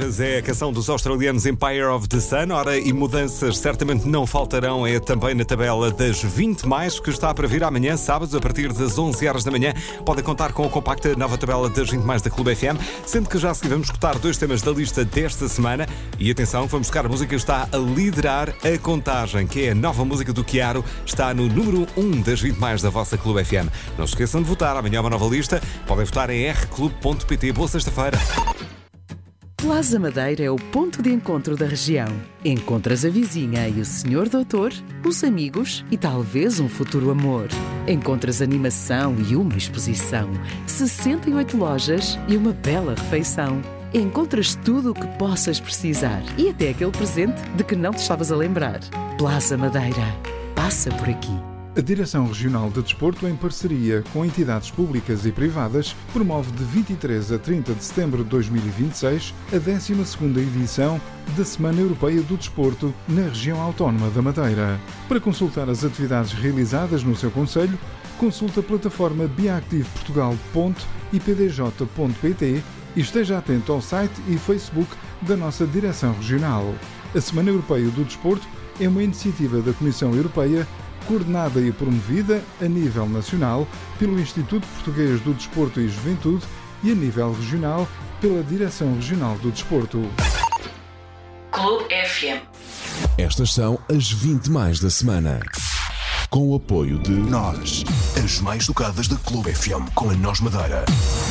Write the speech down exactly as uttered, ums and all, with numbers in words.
Changes é a canção dos australianos Empire of the Sun. Ora, e mudanças certamente não faltarão, é também na tabela das vinte mais, que está para vir amanhã, sábado, a partir das onze horas da manhã. Podem contar com a compacta nova tabela das vinte mais da Clube F M, sendo que já a seguir vamos escutar dois temas da lista desta semana. E atenção, vamos buscar a música que está a liderar a contagem, que é a nova música do Chiaro, está no número um das vinte mais da vossa Clube F M. Não se esqueçam de votar, amanhã é uma nova lista. Podem votar em r clube ponto p t. Boa sexta-feira. Plaza Madeira é o ponto de encontro da região. Encontras a vizinha e o senhor doutor, os amigos e talvez um futuro amor. Encontras animação e uma exposição, sessenta e oito lojas e uma bela refeição. Encontras tudo o que possas precisar e até aquele presente de que não te estavas a lembrar. Plaza Madeira. Passa por aqui. A Direção Regional de Desporto, em parceria com entidades públicas e privadas, promove de vinte e três a trinta de setembro de dois mil e vinte e seis a décima segunda edição da Semana Europeia do Desporto na região autónoma da Madeira. Para consultar as atividades realizadas no seu concelho, consulte a plataforma biactive portugal ponto i p d j ponto p t e esteja atento ao site e Facebook da nossa Direção Regional. A Semana Europeia do Desporto é uma iniciativa da Comissão Europeia, coordenada e promovida a nível nacional pelo Instituto Português do Desporto e Juventude e a nível regional pela Direção Regional do Desporto. Clube F M. Estas são as vinte mais da semana. Com o apoio de Nós, as mais tocadas da Clube F M com a Nós Madeira.